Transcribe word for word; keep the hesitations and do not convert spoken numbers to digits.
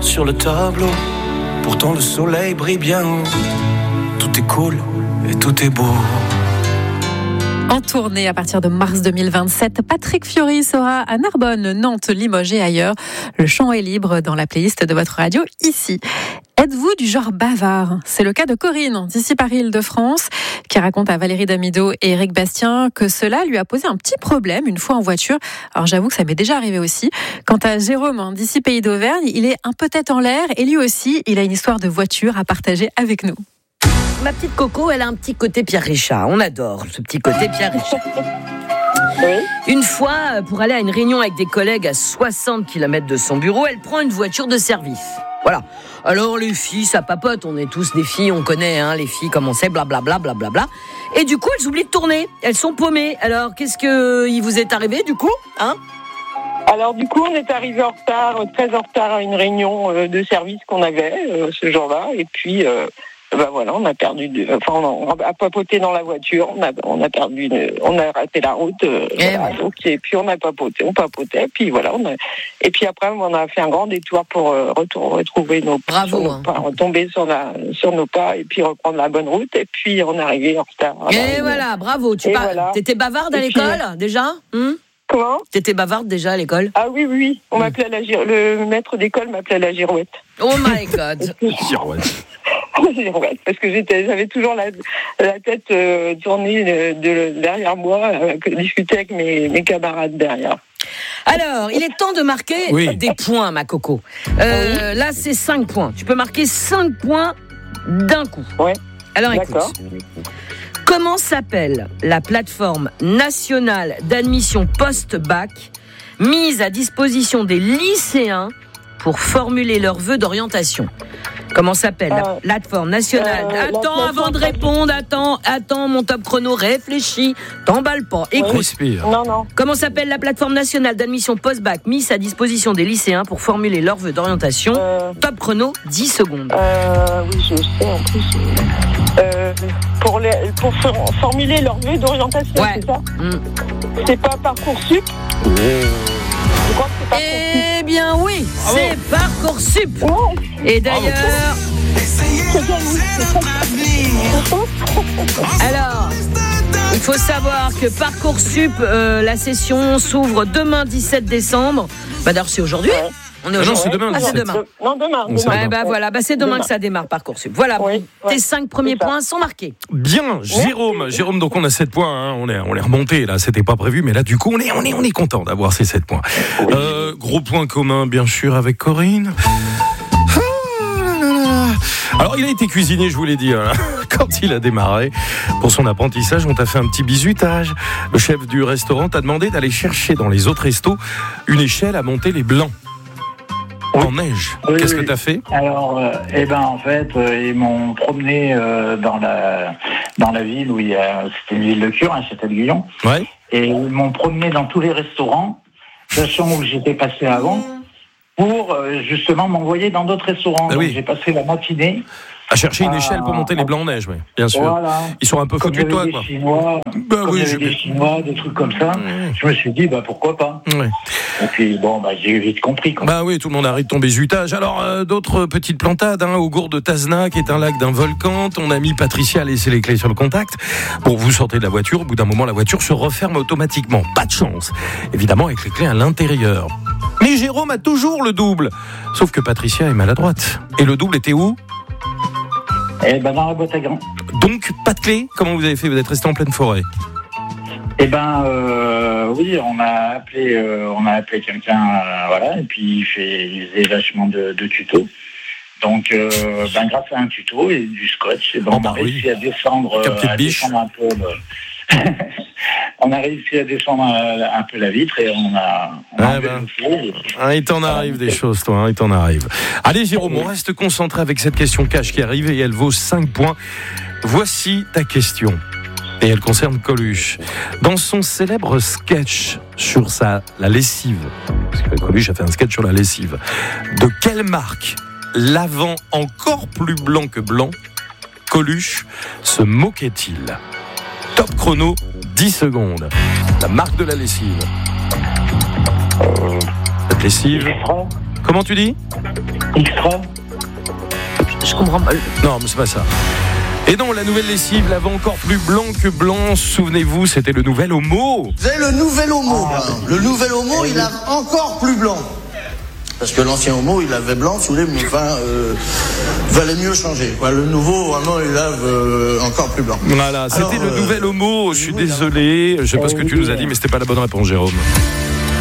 sur le tableau. Pourtant le soleil brille bien haut. Tout est cool et tout est beau. En tournée à partir de mars deux mille vingt-sept, Patrick Fiori sera à Narbonne, Nantes, Limoges et ailleurs. Le chant est libre dans la playlist de votre radio ici. Êtes-vous du genre bavard ? C'est le cas de Corinne, d'ici Paris-Île-de-France, qui raconte à Valérie Damido et Éric Bastien que cela lui a posé un petit problème une fois en voiture. Alors j'avoue que ça m'est déjà arrivé aussi. Quant à Jérôme, d'ici Pays d'Auvergne, il est un peu tête en l'air et lui aussi, il a une histoire de voiture à partager avec nous. Ma petite Coco, elle a un petit côté Pierre Richard. On adore ce petit côté Pierre Richard. Oui. Une fois, pour aller à une réunion avec des collègues à soixante kilomètres de son bureau, elle prend une voiture de service. Voilà. Alors les filles, ça papote. On est tous des filles, on connaît hein, les filles, comme on sait, blablabla, blablabla. Et du coup, elles oublient de tourner. Elles sont paumées. Alors, qu'est-ce qu'il vous est arrivé du coup hein Alors du coup, on est arrivé en retard, très en retard à une réunion de service qu'on avait euh, ce jour-là. Et puis... Euh Ben voilà, on a perdu, de, enfin on a, on a papoté dans la voiture, on a, on a perdu, une, on a raté la route, euh, et, voilà, donc, et puis on a papoté, on papotait, puis voilà, on a, et puis après on a fait un grand détour pour euh, retour, retrouver nos, Bravo, sur nos hein. pas, retomber sur la, sur nos pas et puis reprendre la bonne route, et puis on est arrivé en retard. Et voilà, bravo. Tu par... voilà. T'étais bavarde à et l'école puis, déjà hum Comment ? T'étais bavarde déjà à l'école ? Ah oui, oui, oui. On mmh. m'appelait à la gir... le maître d'école m'appelait à la girouette. Oh my God. Girouette. Girouette, parce que j'étais, j'avais toujours la, la tête euh, tournée de, de, derrière moi, euh, discuter avec mes, mes camarades derrière. Alors, il est temps de marquer oui. des points, ma Coco. Euh, oui. Là, c'est cinq points. Tu peux marquer cinq points d'un coup. Ouais. Alors, écoute. Comment s'appelle la plateforme nationale d'admission post-bac mise à disposition des lycéens pour formuler leurs vœux d'orientation ? Comment s'appelle euh, la plateforme nationale euh, Attends, avant de répondre, attends, attends, mon top chrono, réfléchis, t'emballe pas, écoute. Respire. Non, non. Comment s'appelle la plateforme nationale d'admission post-bac mise à disposition des lycéens pour formuler leurs vœux d'orientation ? euh, Top chrono, dix secondes. Euh, oui, je sais, en plus. Euh, pour, les, pour formuler leurs vœux d'orientation, ouais. c'est ça mmh. C'est pas Parcoursup mmh. Je crois que c'est Parcoursup. Eh bien oui, Bravo. C'est Parcoursup. Ouais. Et d'ailleurs... Alors, il faut savoir que Parcoursup, euh, la session s'ouvre demain dix-sept décembre. Bah d'ailleurs, c'est aujourd'hui. Ouais. On est aujourd'hui. Non, c'est demain. Ah, c'est demain. Non, demain. demain. Ouais, bah voilà, bah c'est demain, demain que ça démarre Parcoursup. Voilà, oui, tes ouais, cinq premiers points sont marqués. Bien, Jérôme, ouais. Jérôme, donc on a sept points, hein. on est on est remonté là, c'était pas prévu, mais là du coup on est on est on est content d'avoir ces sept points. Oui. Euh, gros point commun bien sûr avec Corinne. Alors il a été cuisinier, je vous l'ai dit, hein. Quand il a démarré pour son apprentissage, on t'a fait un petit bisutage. Le chef du restaurant t'a demandé d'aller chercher dans les autres restos une échelle à monter les blancs. Oui. En neige. Oui, Qu'est-ce oui. que tu as fait ? Alors, euh, eh ben, en fait, euh, ils m'ont promené euh, dans la dans la ville où il y a, c'était une ville de Cure, à Châtel-Guyon. Ouais. Et ils m'ont promené dans tous les restaurants, sachant où j'étais passé avant, pour euh, justement m'envoyer dans d'autres restaurants. Ah, oui. Donc, j'ai passé la matinée à chercher une échelle pour monter les blancs en neige, oui, bien sûr. Voilà. Ils sont un peu foutus de toi, quoi. Chinois, bah comme oui, je... des Chinois, des trucs comme ça. Mmh. Je me suis dit, bah pourquoi pas. Ouais. Et puis bon, bah j'ai vite compris. Quoi. Bah oui, tout le monde arrête de tomber zutage. Alors euh, d'autres petites plantades, hein, au gour de Tazna, qui est un lac d'un volcan. Ton ami Patricia a laissé les clés sur le contact. Bon, vous sortez de la voiture. Au bout d'un moment, la voiture se referme automatiquement. Pas de chance. Évidemment, avec les clés à l'intérieur. Mais Jérôme a toujours le double. Sauf que Patricia est maladroite. Et le double était où ? Eh ben dans la boîte à gants. Donc pas de clé. Comment vous avez fait ? Vous êtes resté en pleine forêt. Eh ben euh, oui, on a appelé, euh, on a appelé quelqu'un, euh, voilà, et puis il fait, il faisait vachement de, de tutos. Donc euh, ben grâce à un tuto et du scotch, et ben, oh, bah, on a oui. réussi à descendre, euh, à descendre un peu. Le... on a réussi à descendre un, un peu la vitre et on a. On a ah ben, et... ah, il t'en arrive des choses, toi. Hein, il t'en arrive. Allez, Jérôme, on reste concentré avec cette question cash qui arrive et elle vaut cinq points. Voici ta question. Et elle concerne Coluche. Dans son célèbre sketch sur sa, la lessive, parce que Coluche a fait un sketch sur la lessive, de quelle marque, l'avant encore plus blanc que blanc, Coluche se moquait-il ? Top chrono, dix secondes. La marque de la lessive. Cette lessive. Comment tu dis? Extra. Je comprends pas. Non, mais c'est pas ça. Et non, la nouvelle lessive lave encore plus blanc que blanc. Souvenez-vous, c'était le nouvel Omo. Vous avez le nouvel Omo. Ah, hein. Le nouvel Omo, il lave encore plus blanc. Parce que l'ancien Omo, il avait blanc sous les... Enfin, euh, valait mieux changer. Ouais, le nouveau, vraiment, il lave euh, encore plus blanc. Voilà, c'était Alors, le euh, nouvel Omo. Je suis désolé. Je sais pas ce que tu nous as dit, mais c'était pas la bonne réponse, Jérôme.